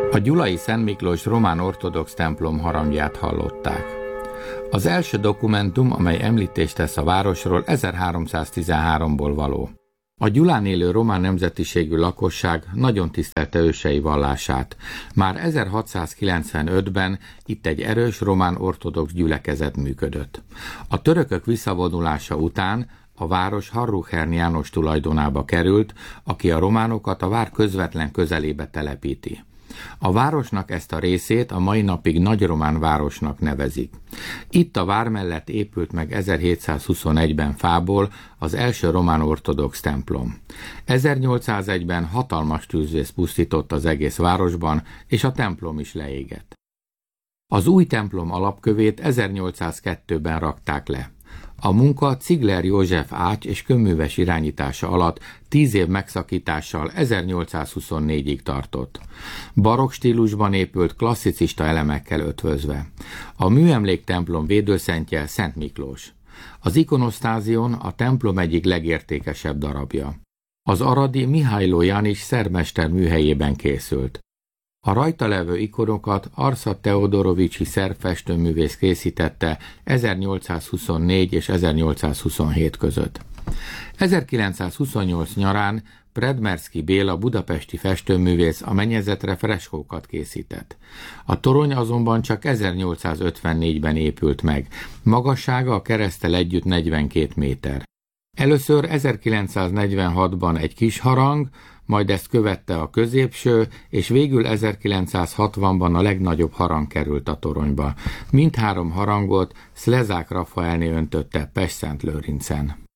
A gyulai Szent Miklós román ortodox templom harangját hallották. Az első dokumentum, amely említést tesz a városról, 1313-ból való. A Gyulán élő román nemzetiségű lakosság nagyon tisztelte ősei vallását. Már 1695-ben itt egy erős román ortodox gyülekezet működött. A törökök visszavonulása után a város Harruchern János tulajdonába került, aki a románokat a vár közvetlen közelébe telepíti. A városnak ezt a részét a mai napig Nagyromán városnak nevezik. Itt a vár mellett épült meg 1721-ben fából az első román ortodox templom. 1801-ben hatalmas tűzvész pusztított az egész városban, és a templom is leégett. Az új templom alapkövét 1802-ben rakták le. A munka Cigler József ács és kőműves irányítása alatt 10 év megszakítással 1824-ig tartott. Barokk stílusban épült, klasszicista elemekkel ötvözve. A műemléktemplom védőszentje Szent Miklós. Az ikonosztázion a templom egyik legértékesebb darabja. Az aradi Mihályló János szermester műhelyében készült. A rajta levő ikonokat Arszad Teodorovicsi szerb festőművész készítette 1824 és 1827 között. 1928 nyarán Predmerszky Béla budapesti festőművész a mennyezetre freskókat készített. A torony azonban csak 1854-ben épült meg, magassága a kereszttel együtt 42 méter. Először 1946-ban egy kis harang, majd ezt követte a középső, és végül 1960-ban a legnagyobb harang került a toronyba. Mindhárom harangot Szlezák Rafaelné öntötte Pestszentlőrincen.